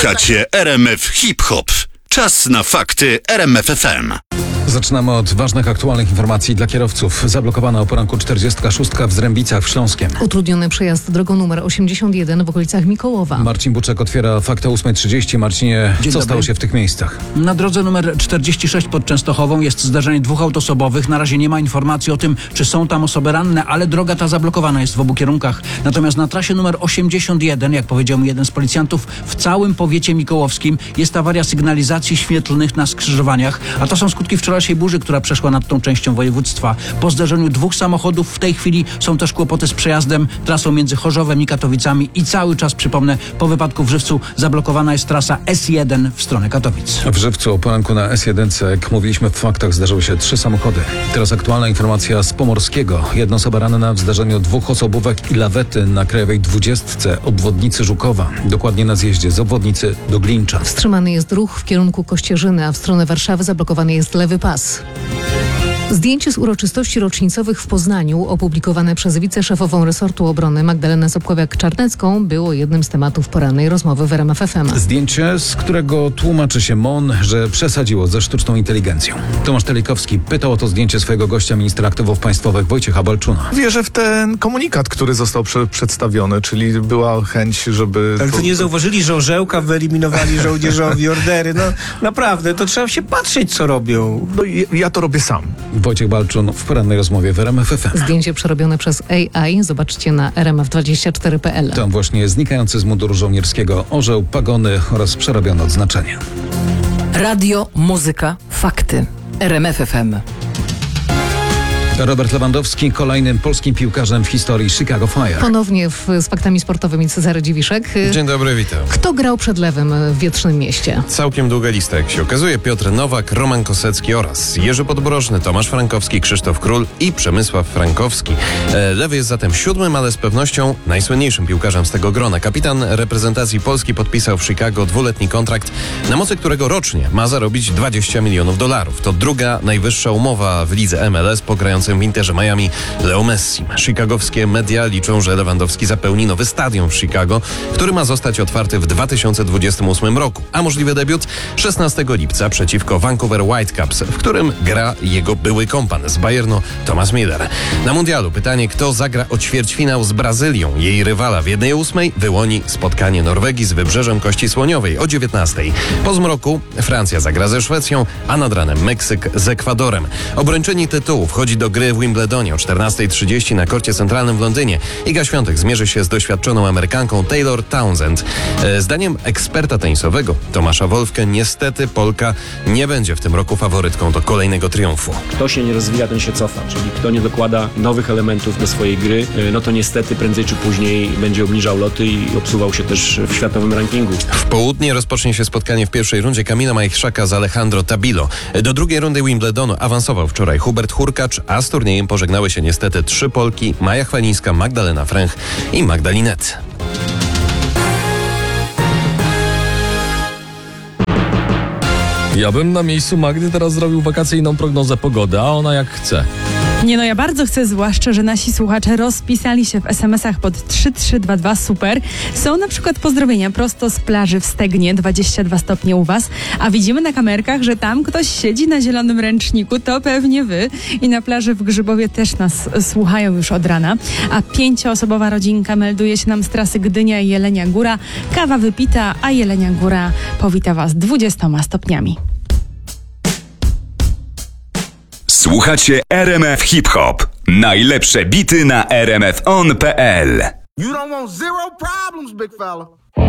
Słuchacie RMF Hip Hop. Czas na fakty RMF FM. Zaczynamy od ważnych, aktualnych informacji dla kierowców. Zablokowana o poranku 46 w Zrębicach w Śląskiem. Utrudniony przejazd drogą numer 81 w okolicach Mikołowa. Marcin Buczek otwiera fakty o 8:30. Marcinie, co stało się w tych miejscach? Na drodze numer 46 pod Częstochową jest zdarzenie dwóch autosobowych. Na razie nie ma informacji o tym, czy są tam osoby ranne, ale droga ta zablokowana jest w obu kierunkach. Natomiast na trasie numer 81, jak powiedział mi jeden z policjantów, w całym powiecie mikołowskim jest awaria sygnalizacji świetlnych na skrzyżowaniach, a to są skutki wczorajszej burzy, która przeszła nad tą częścią województwa. Po zdarzeniu dwóch samochodów w tej chwili są też kłopoty z przejazdem trasą między Chorzowem i Katowicami i cały czas, przypomnę, po wypadku w Żywcu zablokowana jest trasa S1 w stronę Katowic. W Żywcu o poranku na S1, jak mówiliśmy w faktach, zdarzyły się 3 samochody. Teraz aktualna informacja z Pomorskiego. Jedna osoba ranna w zdarzeniu dwóch osobówek i lawety na Krajowej 20 obwodnicy Żukowa. Dokładnie na zjeździe z obwodnicy do Glincza. Wstrzymany jest ruch w kierunku Kościerzyny, a w stronę Warszawy zablokowany jest lewy pas. Zdjęcie z uroczystości rocznicowych w Poznaniu, opublikowane przez wiceszefową resortu obrony Magdalenę Sobkowiak-Czarnecką, było jednym z tematów porannej rozmowy w RMF FM. Zdjęcie, z którego tłumaczy się MON, że przesadziło ze sztuczną inteligencją. Tomasz Telikowski pytał o to zdjęcie swojego gościa, ministra aktywów państwowych Wojciecha Balczuna. Wierzę w ten komunikat, który został przedstawiony, czyli była chęć, żeby... Ale to nie zauważyli, że orzełka wyeliminowali żołnierzowi, ordery. No naprawdę, to trzeba się patrzeć, co robią. No, ja to robię sam. Wojciech Balczun w porannej rozmowie w RMF FM. Zdjęcie przerobione przez AI zobaczcie na rmf24.pl. Tam właśnie znikający z munduru żołnierskiego orzeł, pagony oraz przerobione odznaczenie. Radio, muzyka, fakty. RMF FM. Robert Lewandowski kolejnym polskim piłkarzem w historii Chicago Fire. Ponownie z faktami sportowymi Cezary Dziwiszek. Dzień dobry, witam. Kto grał przed Lewem w Wietrznym Mieście? Całkiem długa lista, jak się okazuje. Piotr Nowak, Roman Kosecki oraz Jerzy Podbrożny, Tomasz Frankowski, Krzysztof Król i Przemysław Frankowski. Lewy jest zatem 7., ale z pewnością najsłynniejszym piłkarzem z tego grona. Kapitan reprezentacji Polski podpisał w Chicago 2-letni kontrakt, na mocy którego rocznie ma zarobić $20 milionów. To druga najwyższa umowa w lidze MLS po grającym w Interze Miami Leo Messim. Chicagowskie media liczą, że Lewandowski zapełni nowy stadion w Chicago, który ma zostać otwarty w 2028 roku, a możliwy debiut 16 lipca przeciwko Vancouver Whitecaps, w którym gra jego były kompan z Bayernu Thomas Müller. Na mundialu pytanie, kto zagra o ćwierćfinał z Brazylią. Jej rywala w 1/8 wyłoni spotkanie Norwegii z Wybrzeżem Kości Słoniowej o 19. Po zmroku Francja zagra ze Szwecją, a nad ranem Meksyk z Ekwadorem. Obrończyni tytułu wchodzi do gry w Wimbledonie o 14:30 na korcie centralnym w Londynie. Iga Świątek zmierzy się z doświadczoną Amerykanką Taylor Townsend. Zdaniem eksperta tenisowego Tomasza Wolfkę niestety Polka nie będzie w tym roku faworytką do kolejnego triumfu. Kto się nie rozwija, ten się cofa, czyli kto nie dokłada nowych elementów do swojej gry, no to niestety prędzej czy później będzie obniżał loty i obsuwał się też w światowym rankingu. W południe rozpocznie się spotkanie w pierwszej rundzie Kamila Majchrzaka z Alejandro Tabilo. Do drugiej rundy Wimbledonu awansował wczoraj Hubert Hurkacz, a z turniejem pożegnały się niestety 3 Polki: Maja Chwalińska, Magdalena Fręch i Magda Linette. Ja bym na miejscu Magdy teraz zrobił wakacyjną prognozę pogody, a ona jak chce. Nie no, ja bardzo chcę, zwłaszcza, że nasi słuchacze rozpisali się w SMS-ach pod 3322 super. Są na przykład pozdrowienia prosto z plaży w Stegnie, 22 stopnie u was, a widzimy na kamerkach, że tam ktoś siedzi na zielonym ręczniku, to pewnie wy. I na plaży w Grzybowie też nas słuchają już od rana. A 5-osobowa rodzinka melduje się nam z trasy Gdynia i Jelenia Góra. Kawa wypita, a Jelenia Góra powita was 20 stopniami. Słuchacie RMF Hip Hop. Najlepsze bity na rmfon.pl. You don't want zero problems, big fella.